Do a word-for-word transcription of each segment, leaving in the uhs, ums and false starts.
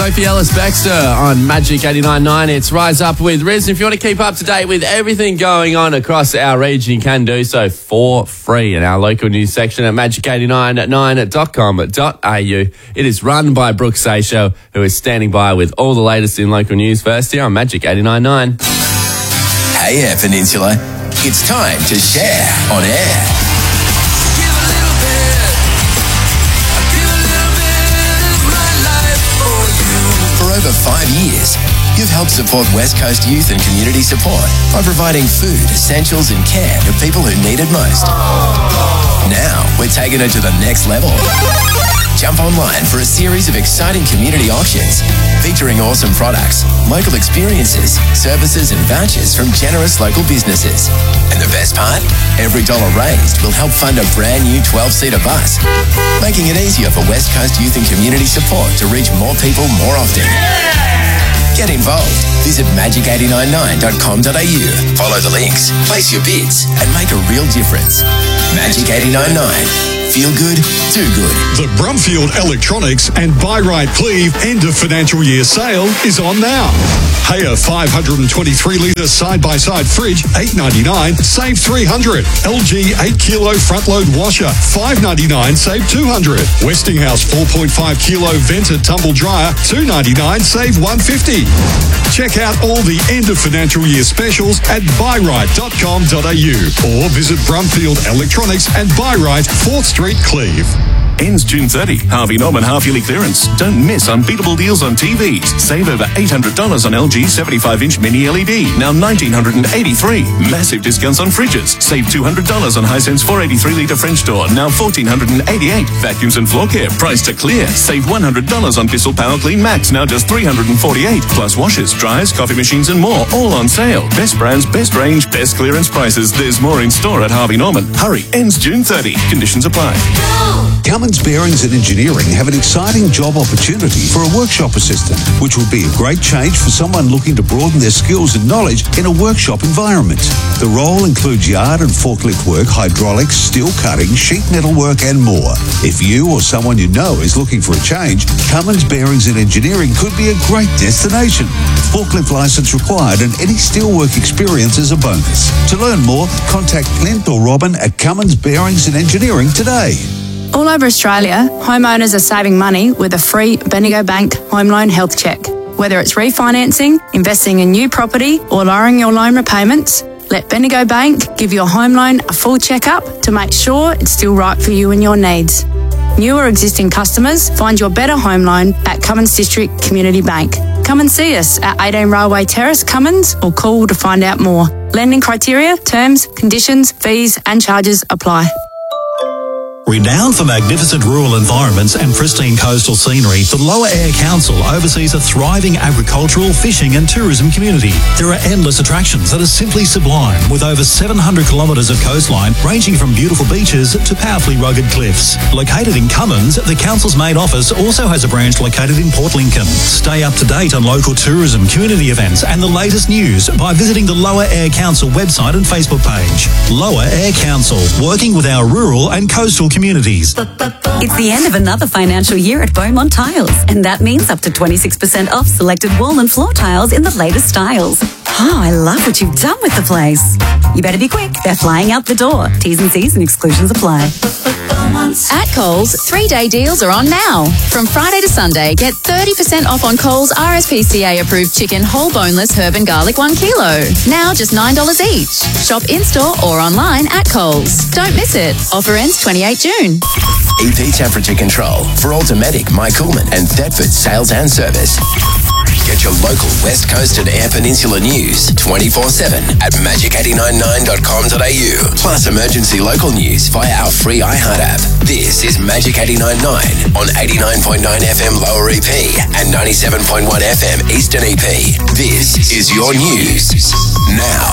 Sophie Ellis-Bextor on Magic eighty-nine point nine. It's Rise Up with Riz. If you want to keep up to date with everything going on across our region, you can do so for free in our local news section at magic eighty-nine point nine dot com dot a u. It is run by Brooke Saisho, who is standing by with all the latest in local news first here on Magic eighty-nine point nine. Hey Air Peninsula, it's time to share on air. For over five years, you've helped support West Coast youth and community support by providing food, essentials and care to people who need it most. Now, we're taking it to the next level. Jump online for a series of exciting community auctions featuring awesome products, local experiences, services and vouchers from generous local businesses. And the best part? Every dollar raised will help fund a brand new twelve-seater bus, making it easier for West Coast youth and community support to reach more people more often. Get involved. Visit magic eighty-nine point nine dot com dot a u. Follow the links, place your bids and make a real difference. Magic eighty-nine point nine. Feel good, do good. The Brumfield Electronics and Buy Right Cleve end of financial year sale is on now. Hey, a five hundred twenty-three litre side-by-side fridge, eight ninety-nine, save three hundred. L G eight kilo front-load washer, five ninety-nine, save two hundred. Westinghouse four point five kilo vented tumble dryer, two ninety-nine, save one fifty. Check out all the end of financial year specials at buy right dot com dot a u or visit Brumfield Electronics and Buy Right, fourth Street, Cleve. Ends June thirtieth. Harvey Norman half-yearly clearance. Don't miss unbeatable deals on T Vs. Save over eight hundred dollars on L G seventy-five inch mini L E D, now one thousand nine hundred eighty-three dollars. Massive discounts on fridges. Save two hundred dollars on Hisense four eighty-three litre French door, now one thousand four hundred eighty-eight dollars. Vacuums and floor care, priced to clear. Save one hundred dollars on Bissell Power Clean Max, now just three hundred forty-eight dollars. Plus washers, dryers, coffee machines and more, all on sale. Best brands, best range, best clearance prices. There's more in store at Harvey Norman. Hurry, ends June thirtieth. Conditions apply. Cummins Bearings and Engineering have an exciting job opportunity for a workshop assistant, which will be a great change for someone looking to broaden their skills and knowledge in a workshop environment. The role includes yard and forklift work, hydraulics, steel cutting, sheet metal work and more. If you or someone you know is looking for a change, Cummins Bearings and Engineering could be a great destination. Forklift license required and any steelwork experience is a bonus. To learn more, contact Clint or Robin at Cummins Bearings and Engineering today. All over Australia, homeowners are saving money with a free Bendigo Bank Home Loan Health Check. Whether it's refinancing, investing in new property or lowering your loan repayments, let Bendigo Bank give your home loan a full check-up to make sure it's still right for you and your needs. New or existing customers, find your better home loan at Cummins District Community Bank. Come and see us at eighteen Railway Terrace, Cummins, or call to find out more. Lending criteria, terms, conditions, fees and charges apply. Renowned for magnificent rural environments and pristine coastal scenery, the Lower Eyre Council oversees a thriving agricultural, fishing and tourism community. There are endless attractions that are simply sublime, with over seven hundred kilometres of coastline ranging from beautiful beaches to powerfully rugged cliffs. Located in Cummins, the council's main office also has a branch located in Port Lincoln. Stay up to date on local tourism, community events and the latest news by visiting the Lower Eyre Council website and Facebook page. Lower Eyre Council, working with our rural and coastal communities. Communities. It's the end of another financial year at Beaumont Tiles, and that means up to twenty-six percent off selected wall and floor tiles in the latest styles. Oh, I love what you've done with the place. You better be quick, they're flying out the door. T's and C's and exclusions apply. At Coles, three-day deals are on now. From Friday to Sunday, get thirty percent off on Coles R S P C A-approved chicken whole boneless herb and garlic one kilo. Now just nine dollars each. Shop in-store or online at Coles. Don't miss it. Offer ends twenty-eighth of June. E P Temperature Control for Automatic, My Coolman and Thetford sales and service. Get your local West Coast and Eyre Peninsula news twenty-four seven at magic eighty-nine point nine dot com dot a u. Plus emergency local news via our free iHeart app. This is Magic eighty-nine point nine on eighty-nine point nine F M Lower E P and ninety-seven point one F M Eastern E P. This is your news now.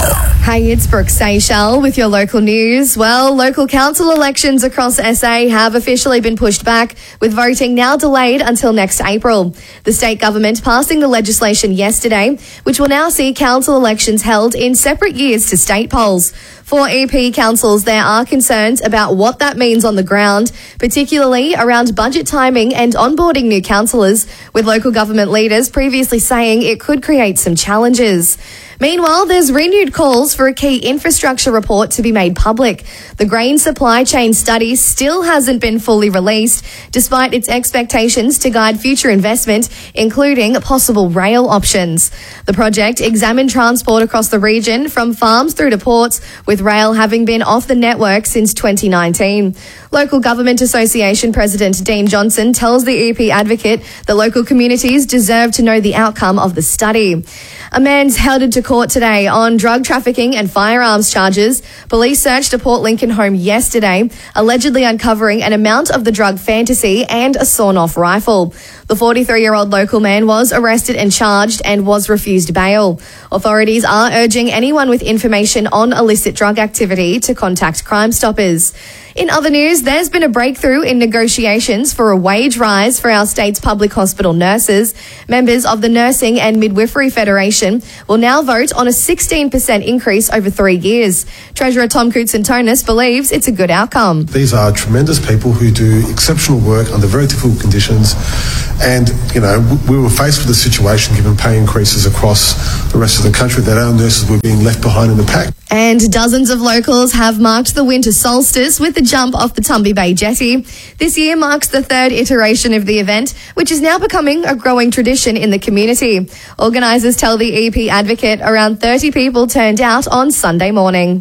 Hey, it's Brooke Seychelles with your local news. Well, local council elections across S A have officially been pushed back, with voting now delayed until next April. The state government passing the legislation yesterday, which will now see council elections held in separate years to state polls. For E P councils, there are concerns about what that means on the ground, particularly around budget timing and onboarding new councillors, with local government leaders previously saying it could create some challenges. Meanwhile, there's renewed calls for a key infrastructure report to be made public. The grain supply chain study still hasn't been fully released, despite its expectations to guide future investment, including possible rail options. The project examined transport across the region from farms through to ports, with rail having been off the network since twenty nineteen. Local Government Association President Dean Johnson tells the E P Advocate that local communities deserve to know the outcome of the study. A man's held into court today on drug trafficking and firearms charges. Police searched a Port Lincoln home yesterday, allegedly uncovering an amount of the drug Fantasy and a sawn-off rifle. The forty-three-year-old local man was arrested and charged and was refused bail. Authorities are urging anyone with information on illicit drug activity to contact Crime Stoppers. In other news, there's been a breakthrough in negotiations for a wage rise for our state's public hospital nurses. Members of the Nursing and Midwifery Federation will now vote on a sixteen percent increase over three years. Treasurer Tom Koutsantonis believes it's a good outcome. These are tremendous people who do exceptional work under very difficult conditions. And, you know, we were faced with a situation, given pay increases across the rest of the country, that our nurses were being left behind in the pack. And dozens of locals have marked the winter solstice with the jump off the Tumby Bay Jetty. This year marks the third iteration of the event, which is now becoming a growing tradition in the community. Organisers tell the E P Advocate around thirty people turned out on Sunday morning.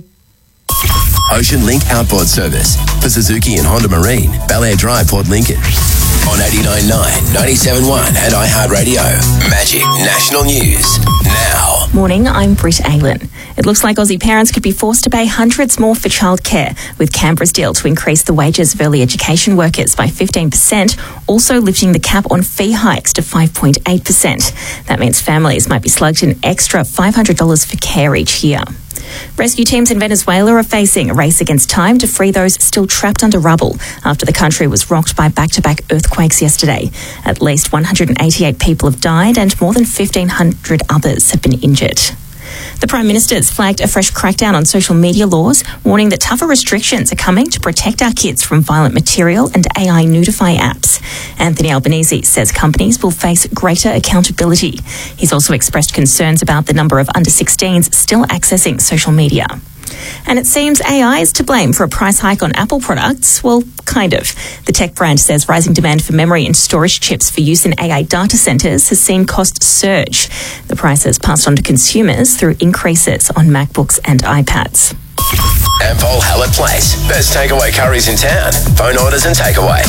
Ocean Link Outboard Service for Suzuki and Honda Marine, Bel Air Drive, Port Lincoln. On eighty-nine point nine, ninety-seven point one and iHeartRadio. Magic National News now. Morning, I'm Britt Aylen. It looks like Aussie parents could be forced to pay hundreds more for childcare, with Canberra's deal to increase the wages of early education workers by fifteen percent, also lifting the cap on fee hikes to five point eight percent. That means families might be slugged an extra five hundred dollars for care each year. Rescue teams in Venezuela are facing a race against time to free those still trapped under rubble after the country was rocked by back-to-back earthquakes yesterday. At least one hundred eighty-eight people have died and more than fifteen hundred others have been injured. The Prime Minister's flagged a fresh crackdown on social media laws, warning that tougher restrictions are coming to protect our kids from violent material and A I nudify apps. Anthony Albanese says companies will face greater accountability. He's also expressed concerns about the number of under sixteens still accessing social media. And it seems A I is to blame for a price hike on Apple products. Well, kind of. The tech brand says rising demand for memory and storage chips for use in A I data centres has seen costs surge. The prices passed on to consumers through increases on MacBooks and iPads. Ampol Hallett Place. Best takeaway curries in town. Phone orders and takeaway.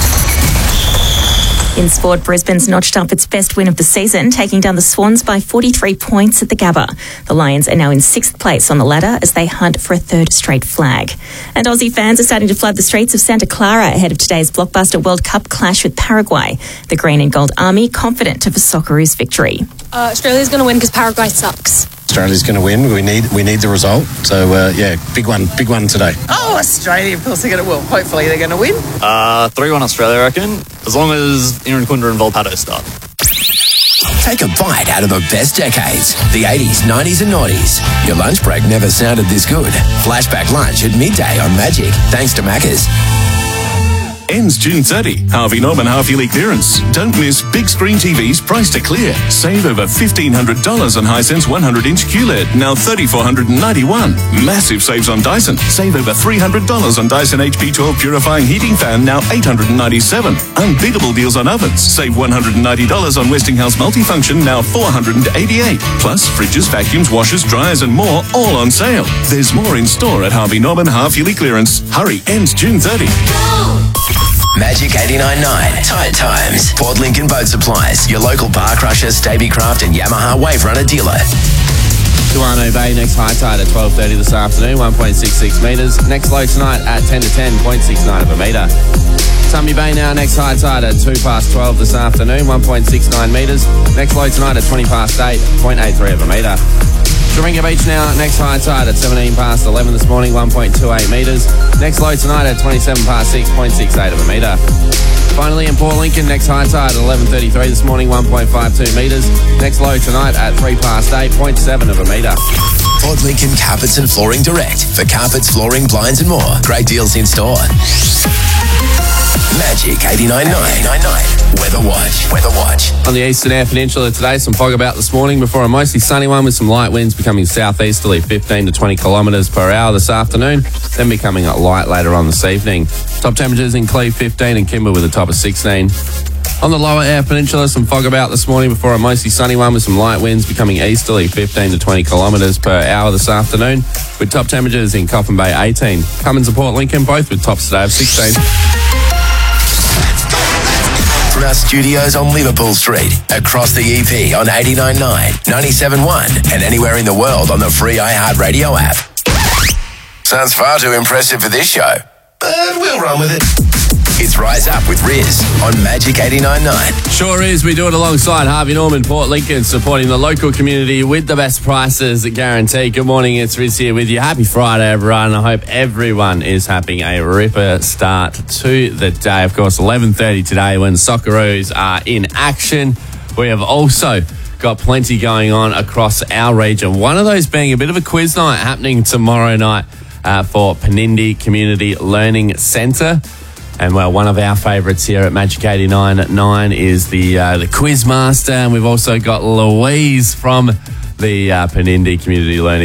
In sport, Brisbane's notched up its best win of the season, taking down the Swans by forty-three points at the Gabba. The Lions are now in sixth place on the ladder as they hunt for a third straight flag. And Aussie fans are starting to flood the streets of Santa Clara ahead of today's blockbuster World Cup clash with Paraguay. The Green and Gold Army confident of a Socceroos victory. Uh, Australia's going to win because Paraguay sucks. Australia's going to win. We need we need the result. So, uh, yeah, big one, big one today. Oh, Australia, of course they're going to win. Hopefully they're going to win. Uh, three one Australia, I reckon. As long as Irankunda and Volpato start. Take a bite out of the best decades. The eighties, nineties and noughties. Your lunch break never sounded this good. Flashback lunch at midday on Magic. Thanks to Macca's. Ends June thirtieth. Harvey Norman half-yearly clearance. Don't miss big screen T Vs priced to clear. Save over fifteen hundred dollars on Hisense one hundred inch Q L E D, now three thousand four hundred ninety-one dollars. Massive saves on Dyson. Save over three hundred dollars on Dyson H P twelve Purifying Heating Fan, now eight hundred ninety-seven dollars. Unbeatable deals on ovens. Save one hundred ninety dollars on Westinghouse Multifunction, now four hundred eighty-eight dollars. Plus, fridges, vacuums, washers, dryers and more, all on sale. There's more in store at Harvey Norman half-yearly clearance. Hurry, ends June thirtieth. Magic eighty-nine point nine. Tide Times. Port Lincoln Boat Supplies. Your local bar crusher, Stabicraft and Yamaha Wave Runner dealer. Duano Bay next high tide at twelve thirty this afternoon, one point six six metres. Next low tonight at ten to ten, zero point six nine of a metre. Tumby Bay now next high tide at two past twelve this afternoon, one point six nine metres. Next low tonight at twenty past eight, zero point eight three of a metre. Taringa Beach now, next high tide at seventeen past eleven this morning, one point two eight metres. Next low tonight at twenty-seven past six point six eight of a metre. Finally in Port Lincoln, next high tide at eleven thirty-three this morning, one point five two metres. Next low tonight at three past eight point seven of a metre. Port Lincoln Carpets and Flooring Direct. For carpets, flooring, blinds and more. Great deals in store. Magic eighty-nine point nine. Weather Watch. Weather Watch. On the Eastern Air Peninsula today, some fog about this morning before a mostly sunny one with some light winds becoming southeasterly, fifteen to twenty kilometres per hour this afternoon, then becoming light later on this evening. Top temperatures in Cleve fifteen and Kimber with a top of sixteen. On the lower air peninsula, some fog about this morning before a mostly sunny one with some light winds becoming easterly, fifteen to twenty kilometres per hour this afternoon, with top temperatures in Coffin Bay eighteen. Cummins and Port Lincoln both with tops today of sixteen. From our studios on Liverpool Street, across the E P on eighty-nine point nine, ninety-seven point one, and anywhere in the world on the free iHeartRadio app. Sounds far too impressive for this show, but we'll run with it. It's Rise Up with Riz on Magic eighty-nine point nine. Sure is. We do it alongside Harvey Norman, Port Lincoln, supporting the local community with the best prices guaranteed. Good morning, it's Riz here with you. Happy Friday, everyone. I hope everyone is having a ripper start to the day. Of course, eleven thirty today when Socceroos are in action. We have also got plenty going on across our region. One of those being a bit of a quiz night happening tomorrow night uh, for Penindi Community Learning Centre. And well, one of our favourites here at Magic eighty-nine point nine is the uh, the Quiz Master, and we've also got Louise from the uh, Penindi Community Learning